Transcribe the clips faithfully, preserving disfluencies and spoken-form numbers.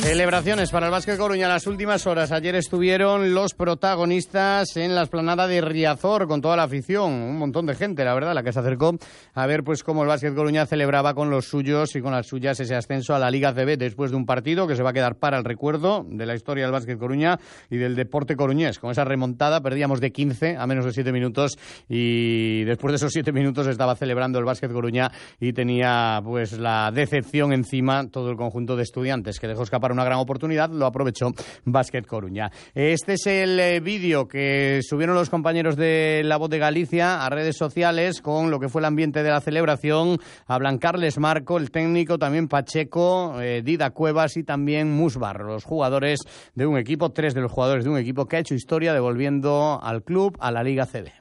Celebraciones para el Básquet Coruña en las últimas horas. Ayer estuvieron los protagonistas en la explanada de Riazor con toda la afición, un montón de gente, la verdad, la que se acercó a ver pues cómo el Básquet Coruña celebraba con los suyos y con las suyas ese ascenso a la Liga A C B después de un partido que se va a quedar para el recuerdo de la historia del Básquet Coruña y del deporte coruñés. Con esa remontada perdíamos de quince a menos de siete minutos y después de esos siete minutos estaba celebrando el Básquet Coruña y tenía pues la decepción encima todo el conjunto de estudiantes que dejó escapar una gran oportunidad, lo aprovechó Básquet Coruña. Este es el eh, vídeo que subieron los compañeros de La Voz de Galicia a redes sociales con lo que fue el ambiente de la celebración. Hablan Carles Marco, el técnico, también Pacheco, eh, Dida Cuevas y también Musbar, los jugadores de un equipo, tres de los jugadores de un equipo que ha hecho historia devolviendo al club a la Liga A C B.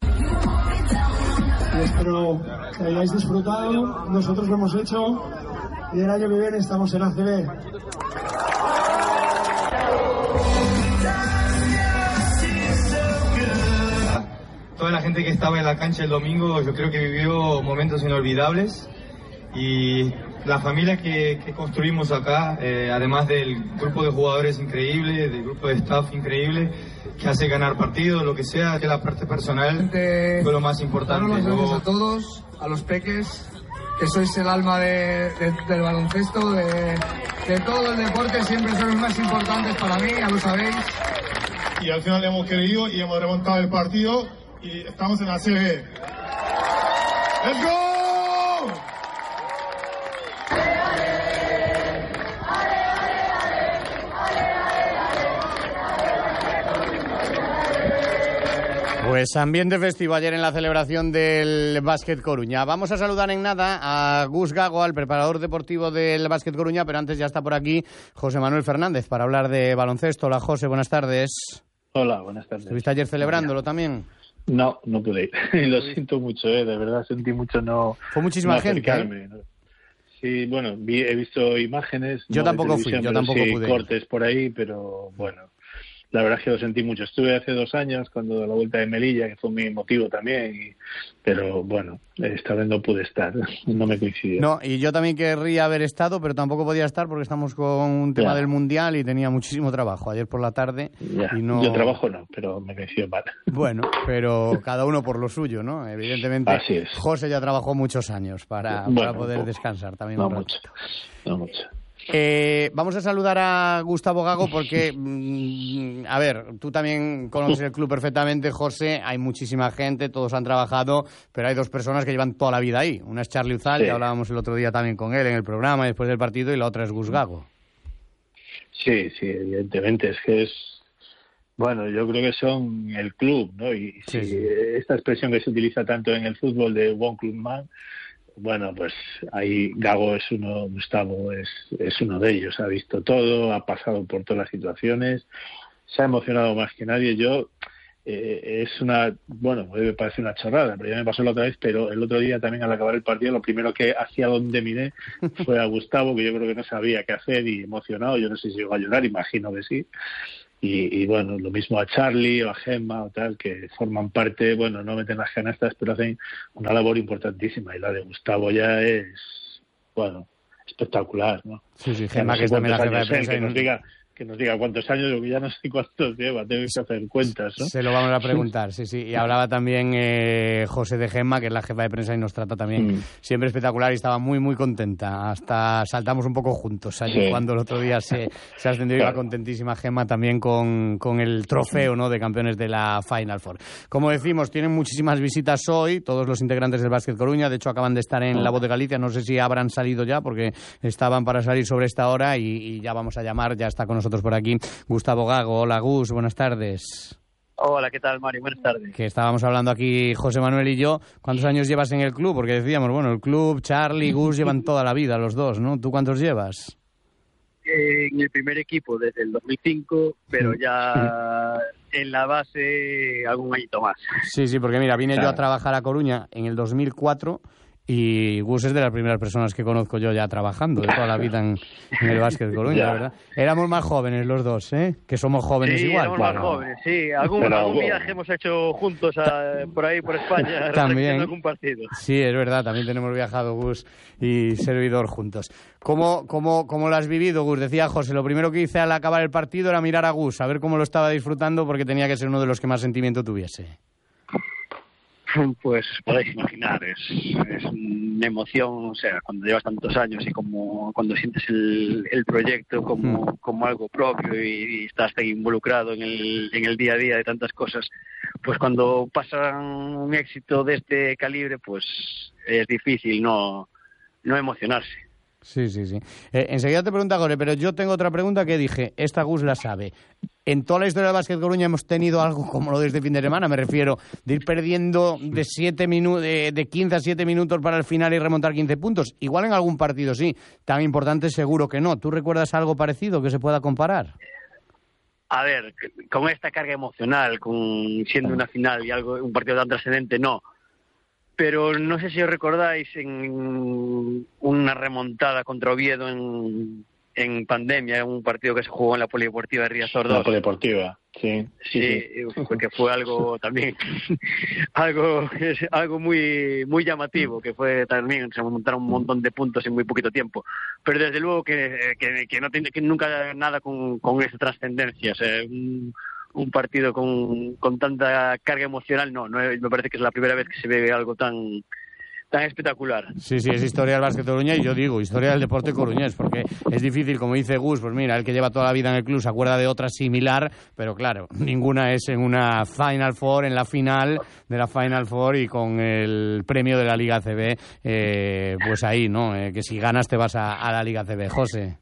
Espero que hayáis disfrutado, nosotros lo hemos hecho y el año que viene estamos en A C B. Toda la gente que estaba en la cancha el domingo, yo creo que vivió momentos inolvidables y la familia que, que construimos acá, eh, además del grupo de jugadores increíble, del grupo de staff increíble, que hace ganar partidos, lo que sea, que la parte personal fue lo más importante. Daros las gracias a todos, a los peques, que sois el alma de, de, del baloncesto, de, de todo el deporte, siempre sois los más importantes para mí, ya lo sabéis. Y al final hemos querido y hemos remontado el partido y estamos en la C B. ¡Let's go! Pues ambiente festivo ayer en la celebración del Básquet Coruña. Vamos a saludar en nada a Gus Gago, al preparador deportivo del Básquet Coruña, pero antes ya está por aquí José Manuel Fernández para hablar de baloncesto. Hola José, buenas tardes. Hola, buenas tardes. ¿Estuviste ayer celebrándolo también? No, no pude ir. Lo siento mucho, ¿eh? De verdad sentí mucho no. Fue muchísima no gente. ¿eh? ¿no? Sí, bueno, vi, he visto imágenes. Yo no tampoco fui, yo tampoco sí, pude. Cortes por ahí, pero bueno. La verdad es que lo sentí mucho. Estuve hace dos años cuando la vuelta de Melilla, que fue mi motivo también, y, pero bueno, esta vez no pude estar, no me coincidió. No, y yo también querría haber estado, pero tampoco podía estar porque estamos con un tema ya. del Mundial y tenía muchísimo trabajo ayer por la tarde. Ya. Y no... Yo trabajo no, pero me coincidió mal. Bueno, pero cada uno por lo suyo, ¿no? Evidentemente, así es. José ya trabajó muchos años para, bueno, para poder poco. descansar también. No un mucho, no mucho. Eh, vamos a saludar a Gustavo Gago porque, mmm, a ver, tú también conoces el club perfectamente, José, hay muchísima gente, todos han trabajado, pero hay dos personas que llevan toda la vida ahí. Una es Charly Uzal, sí. que hablábamos el otro día también con él en el programa después del partido, y la otra es Gus Gago. Sí, sí, evidentemente, es que es... Bueno, yo creo que son el club, ¿no? Y sí, si sí. esta expresión que se utiliza tanto en el fútbol de one club man, bueno, pues ahí Gago es uno, Gustavo es, es uno de ellos, ha visto todo, ha pasado por todas las situaciones, se ha emocionado más que nadie. Yo, eh, es una, bueno, me parece una chorrada, pero ya me pasó la otra vez, pero el otro día también al acabar el partido, lo primero que hacia donde miré fue a Gustavo, que yo creo que no sabía qué hacer y emocionado, yo no sé si llegó a llorar, imagino que sí. Y, y bueno, lo mismo a Charly o a Gemma o tal, que forman parte, bueno, no meten las canastas, pero hacen una labor importantísima. Y la de Gustavo ya es, bueno, espectacular, ¿no? Sí, sí, Gemma, Gemma, no que es también la jefa de años, prensa. que nos diga que nos diga cuántos años, porque ya no sé cuántos lleva, tengo que hacer cuentas, ¿no? Se lo vamos a preguntar, sí, sí. Y hablaba también eh, José de Gemma, que es la jefa de prensa y nos trata también mm. siempre espectacular, y estaba muy, muy contenta. Hasta saltamos un poco juntos allí sí. cuando el otro día se, se ascendió, claro. Iba contentísima Gemma también con, con el trofeo, ¿no?, de campeones de la Final Four. Como decimos, tienen muchísimas visitas hoy, todos los integrantes del Básquet Coruña, de hecho acaban de estar en La Voz de Galicia, no sé si habrán salido ya, porque estaban para salir sobre esta hora, y, y ya vamos a llamar, ya está con nosotros por aquí Gustavo Gago. Hola Gus, buenas tardes. Hola, ¿qué tal, Mario? Buenas tardes. Que estábamos hablando aquí José Manuel y yo. ¿Cuántos años llevas en el club? Porque decíamos, bueno, el club, Charly, Gus llevan toda la vida los dos, ¿no? ¿Tú cuántos llevas? Eh, en el primer equipo desde el dos mil cinco, pero ya en la base algún añito más. Sí, sí, porque mira, vine claro. yo a trabajar a Coruña en el dos mil cuatro Y Gus es de las primeras personas que conozco yo ya trabajando de toda la vida en, en el Básquet Coruña, ¿verdad? Éramos más jóvenes los dos, ¿eh? Que somos jóvenes sí, igual. Éramos Claro. más jóvenes, sí. Algún, Pero, algún bueno. viaje hemos hecho juntos a, por ahí, por España, También. algún partido. Sí, es verdad, también tenemos viajado Gus y servidor juntos. ¿Cómo, cómo, cómo lo has vivido, Gus? Decía José, lo primero que hice al acabar el partido era mirar a Gus, a ver cómo lo estaba disfrutando, porque tenía que ser uno de los que más sentimiento tuviese. Pues podéis imaginar, es, es una emoción, o sea, cuando llevas tantos años y como cuando sientes el, el proyecto como, mm. como algo propio y, y estás tan involucrado en el, en el día a día de tantas cosas, pues cuando pasa un éxito de este calibre, pues es difícil no, no emocionarse. Sí, sí, sí. Eh, enseguida te pregunta Gore, pero yo tengo otra pregunta que dije, esta Gus la sabe. En toda la historia del Básquet Coruña hemos tenido algo como lo de este fin de semana, me refiero, de ir perdiendo de siete minu- de, de quince a siete minutos para el final y remontar quince puntos. Igual en algún partido sí, tan importante seguro que no. ¿Tú recuerdas algo parecido que se pueda comparar? A ver, con esta carga emocional, con siendo una final y algo un partido tan trascendente, no. Pero no sé si os recordáis en una remontada contra Oviedo en, en pandemia, en un partido que se jugó en la Polideportiva de Riazor dos. La Polideportiva, sí. Sí, sí, porque fue algo también, algo algo muy muy llamativo, que fue también, se montaron un montón de puntos en muy poquito tiempo. Pero desde luego que, que, que no tiene que nunca nada con, con esa trascendencia, o sea, un, un partido con, con tanta carga emocional, no, no, me parece que es la primera vez que se ve algo tan tan espectacular. Sí, sí, es historia del Básquet Coruña y yo digo, historia del deporte coruñés, porque es difícil, como dice Gus, pues mira, el que lleva toda la vida en el club se acuerda de otra similar, pero claro, ninguna es en una Final Four, en la final de la Final Four y con el premio de la Liga C B, eh, pues ahí, ¿no? Eh, que si ganas te vas a, a la Liga C B. José.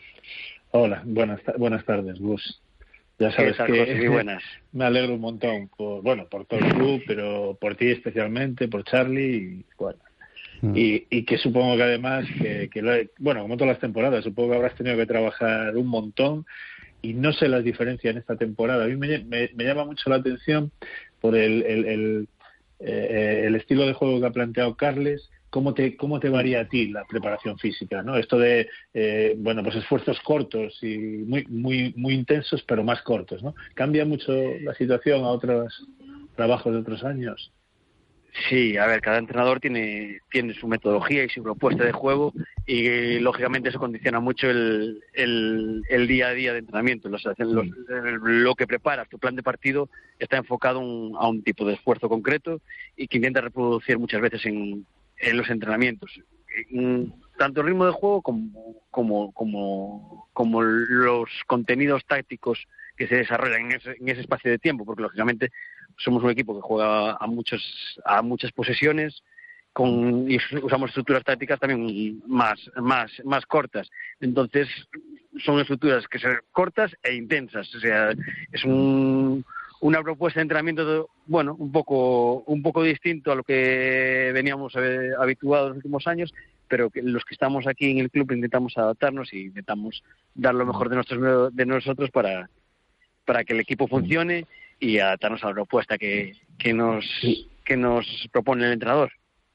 Hola, buenas, buenas tardes, Gus. Ya sabes tal, que José? Muy buenas. Me alegro un montón, por, bueno, por todo el club, pero por ti especialmente, por Charlie, y bueno, mm. y, y que supongo que además, que, que lo he, bueno, como todas las temporadas, supongo que habrás tenido que trabajar un montón, y no sé las diferencias en esta temporada. A mí me, me, me llama mucho la atención por el, el, el, eh, el estilo de juego que ha planteado Carles. ¿Cómo te, cómo te varía a ti la preparación física, ¿no? Esto de, eh, bueno, pues esfuerzos cortos y muy, muy, muy intensos, pero más cortos, ¿no? ¿Cambia mucho la situación a otros trabajos de otros años? Sí, a ver, cada entrenador tiene, tiene su metodología y su propuesta de juego y, lógicamente, eso condiciona mucho el, el, el día a día de entrenamiento. Los, los, lo que preparas, tu plan de partido, está enfocado un, a un tipo de esfuerzo concreto y que intenta reproducir muchas veces en en los entrenamientos, tanto el ritmo de juego como, como, como, como los contenidos tácticos que se desarrollan en ese, en ese espacio de tiempo, porque lógicamente somos un equipo que juega a muchos a muchas posesiones con y usamos estructuras tácticas también más más más cortas. Entonces son estructuras que son cortas e intensas, o sea, es un una propuesta de entrenamiento de, bueno, un poco un poco distinto a lo que veníamos eh, habituados en los últimos años, pero que los que estamos aquí en el club intentamos adaptarnos y intentamos dar lo mejor de nosotros de nosotros para para que el equipo funcione y adaptarnos a la propuesta que, que nos que nos propone el entrenador.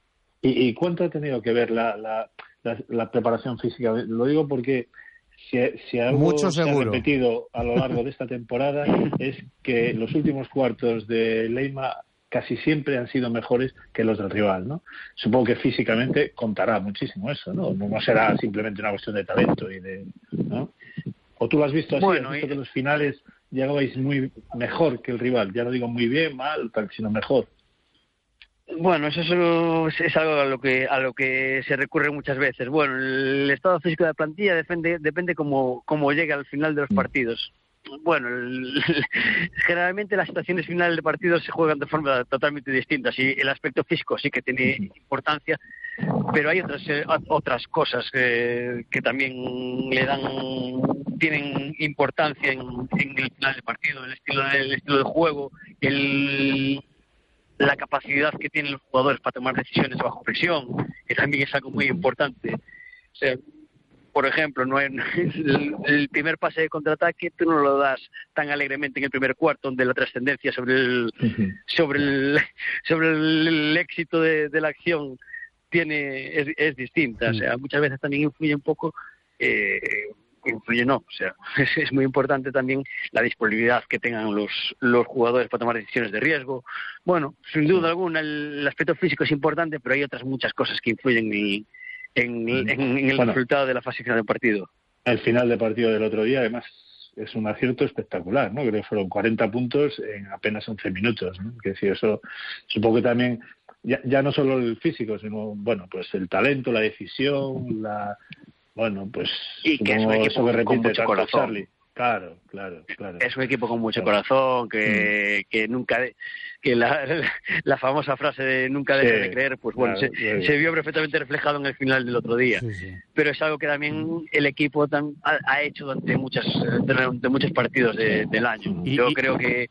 ¿Y, y cuánto ha tenido que ver la, la, la, la preparación física? Lo digo porque Si, si algo Mucho se ha seguro. repetido a lo largo de esta temporada es que los últimos cuartos de Leima casi siempre han sido mejores que los del rival, ¿no? Supongo que físicamente contará muchísimo eso, ¿no? No será simplemente una cuestión de talento y de, ¿no? ¿O tú lo has visto así? Bueno, ¿Has visto y... que los finales llegabais muy mejor que el rival? Ya no digo muy bien, mal, sino mejor. Bueno, eso es, es algo a lo que a lo que se recurre muchas veces. Bueno, el estado físico de la plantilla depende depende cómo cómo llegue al final de los partidos. Bueno, el, generalmente las situaciones finales de partidos se juegan de forma totalmente distinta. Sí, el aspecto físico sí que tiene importancia, pero hay otras eh, otras cosas eh, que también le dan tienen importancia en, en el final del partido, el estilo el estilo de juego, el la capacidad que tienen los jugadores para tomar decisiones bajo presión, que también es algo muy importante. O sea, por ejemplo, no es, el, el primer pase de contraataque tú no lo das tan alegremente en el primer cuarto, donde la trascendencia sobre el uh-huh. sobre el sobre el, el éxito de, de la acción tiene es, es distinta. O sea, muchas veces también influye un poco, eh, influye no, o sea, es, es muy importante también la disponibilidad que tengan los, los jugadores para tomar decisiones de riesgo. Bueno, sin duda alguna el, el aspecto físico es importante, pero hay otras muchas cosas que influyen en, en, en, en el bueno, resultado de la fase final del partido. El final del partido del otro día, además, es un acierto espectacular, ¿no? Creo que fueron cuarenta puntos en apenas once minutos, ¿no? Que decir, eso supongo que también, ya, ya no solo el físico, sino, bueno, pues el talento, la decisión, la... Bueno, pues y que es un equipo eso que repite con mucho tanto corazón. Charlie. Claro, claro, claro. Es un equipo con mucho claro. corazón, que, mm. que nunca, que la, la famosa frase de nunca dejes sí, de creer, pues bueno, claro, se, claro. se vio perfectamente reflejado en el final del otro día. Sí, sí. Pero es algo que también el equipo tan, ha, ha hecho durante muchas, durante muchos partidos de, del año. Y, Yo y... creo que,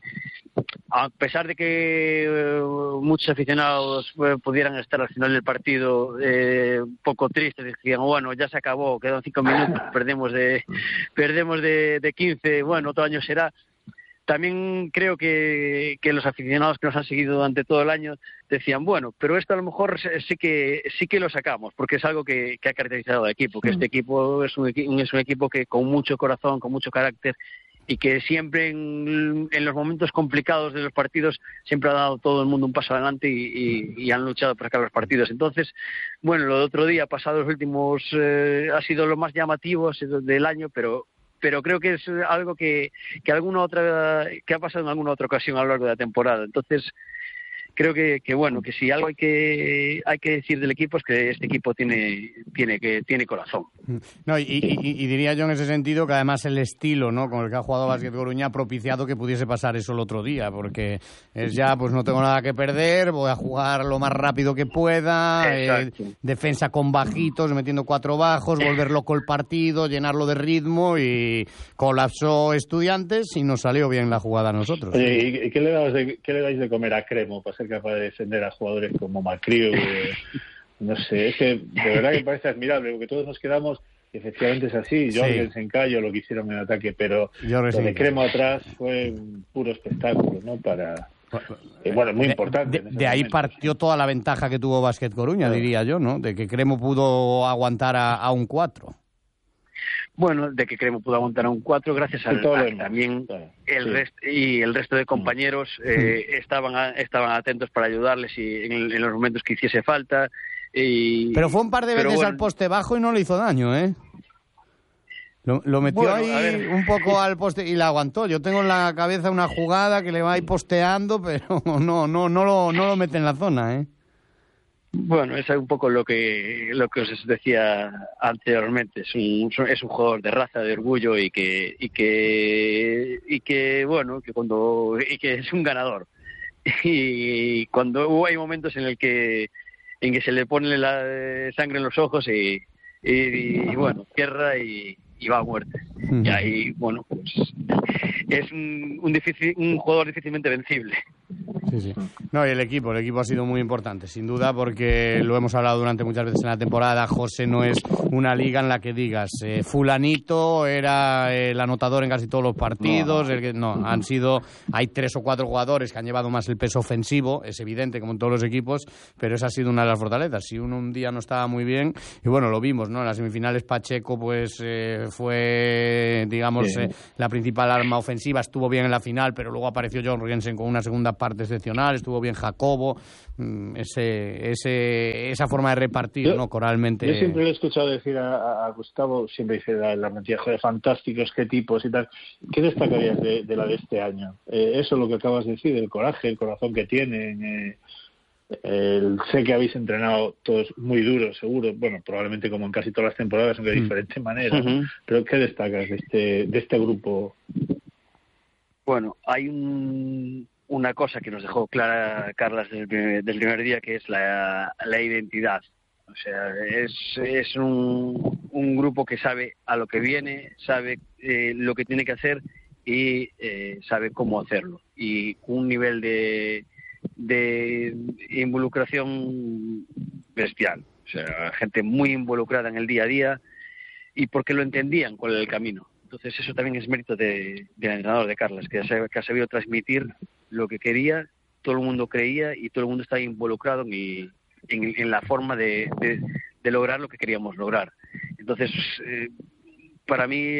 a pesar de que uh, muchos aficionados uh, pudieran estar al final del partido eh, un poco tristes, decían, bueno, ya se acabó, quedan cinco minutos, perdemos de perdemos de, de quince, bueno, otro año será. También creo que, que los aficionados que nos han seguido durante todo el año decían, bueno, pero esto a lo mejor sí que sí que lo sacamos, porque es algo que, que ha caracterizado al equipo, que este equipo es un, es un equipo que con mucho corazón, con mucho carácter, y que siempre en, en los momentos complicados de los partidos siempre ha dado todo el mundo un paso adelante y, y, y han luchado por sacar los partidos. Entonces, bueno, lo de otro día, pasado los últimos, eh, ha sido lo más llamativo del año, pero pero creo que es algo que, que alguna otra que ha pasado en alguna otra ocasión a lo largo de la temporada. Entonces, creo que, que bueno, que si algo hay que hay que decir del equipo es que este equipo tiene tiene que tiene corazón. No, y, y, y diría yo en ese sentido que además el estilo, ¿no?, con el que ha jugado Básquet Coruña ha propiciado que pudiese pasar eso el otro día, porque es ya, pues no tengo nada que perder, voy a jugar lo más rápido que pueda, eh, defensa con bajitos, metiendo cuatro bajos, volver loco el partido, llenarlo de ritmo, y colapsó Estudiantes y nos salió bien la jugada a nosotros. Oye, ¿y qué le dais de, qué le dais de comer a Cremo para ser capaz de defender a jugadores como Macriu? Eh, no sé, es que de verdad que me parece admirable, porque todos nos quedamos, efectivamente es así, Jorgens, en Cayo lo que hicieron en ataque, pero lo de Cremo atrás fue un puro espectáculo, ¿no? Para... Eh, bueno, muy importante. De, de, de ahí partió toda la ventaja que tuvo Básquet Coruña, claro, diría yo, ¿no? De que Cremo pudo aguantar a, a un cuatro. Bueno, de que Cremo pudo aguantar a un cuatro gracias al a que también claro, el sí. resto y el resto de compañeros eh, sí. estaban a, estaban atentos para ayudarles y en, en los momentos que hiciese falta. Y, pero fue un par de veces bueno, al poste bajo y no le hizo daño, ¿eh? Lo, lo metió bueno, ahí un poco al poste y la aguantó. Yo tengo en la cabeza una jugada que le va ahí posteando, pero no no no lo no lo mete en la zona, ¿eh? Bueno, es un poco lo que lo que os decía anteriormente. Es un es un jugador de raza, de orgullo y que y que y que bueno que cuando y que es un ganador. Y cuando hay momentos en el que en que se le pone la sangre en los ojos y y, y bueno cierra y, y va a muerte. Uh-huh. Y ahí bueno pues es un un, difícil, un jugador difícilmente vencible. Sí, sí. No, y el equipo, el equipo ha sido muy importante, sin duda, porque lo hemos hablado durante muchas veces en la temporada. José, no es una liga en la que digas eh, fulanito era el anotador en casi todos los partidos. No. El que, no, han sido, hay tres o cuatro jugadores que han llevado más el peso ofensivo, es evidente, como en todos los equipos, pero esa ha sido una de las fortalezas. Si uno un día no estaba muy bien, y bueno, lo vimos, ¿no? En las semifinales Pacheco, pues eh, fue, digamos, sí. eh, la principal arma ofensiva, estuvo bien en la final, pero luego apareció John Jorgensen con una segunda parte excepcional, estuvo bien Jacobo, ese, ese, esa forma de repartir, yo, ¿no? Coralmente. Yo siempre le he escuchado decir a, a Gustavo, siempre dice la, la mentira, joder, fantásticos, qué tipos y tal. ¿Qué destacarías de, de la de este año? Eh, eso, lo que acabas de decir, el coraje, el corazón que tienen. Eh, el, sé que habéis entrenado todos muy duros, seguro, bueno, probablemente como en casi todas las temporadas, aunque de mm. diferente manera, uh-huh. ¿no? Pero ¿qué destacas de este, de este grupo? Bueno, hay un... una cosa que nos dejó clara Carlas del primer, del primer día, que es la, la identidad. O sea, es, es un, un grupo que sabe a lo que viene, sabe eh, lo que tiene que hacer y eh, sabe cómo hacerlo. Y un nivel de, de involucración bestial. O sea, gente muy involucrada en el día a día y porque lo entendían con el camino. Entonces eso también es mérito de, del entrenador de Carlas, que ha, que ha sabido transmitir lo que quería, todo el mundo creía y todo el mundo estaba involucrado en, en, en la forma de, de, de lograr lo que queríamos lograr. Entonces, eh, para mí